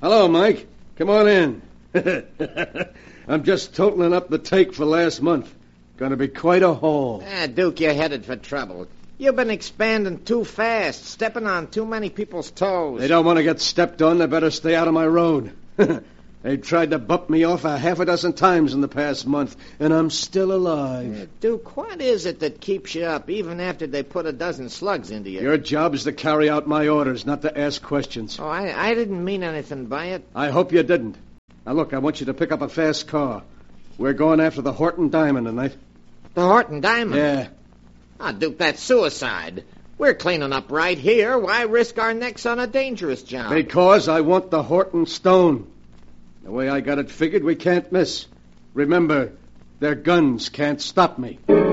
Hello, Mike. Come on in. I'm just totaling up the take for last month. Gonna be quite a haul. Duke, you're headed for trouble. You've been expanding too fast, stepping on too many people's toes. They don't want to get stepped on. They better stay out of my road. They've tried to bump me off a half a dozen times in the past month, and I'm still alive. Duke, what is it that keeps you up, even after they put a dozen slugs into you? Your job is to carry out my orders, not to ask questions. Oh, I didn't mean anything by it. I hope you didn't. Now, look, I want you to pick up a fast car. We're going after the Horton Diamond tonight. The Horton Diamond? Yeah. Duke, that's suicide. We're cleaning up right here. Why risk our necks on a dangerous job? Because I want the Horton Stone. The way I got it figured, we can't miss. Remember, their guns can't stop me.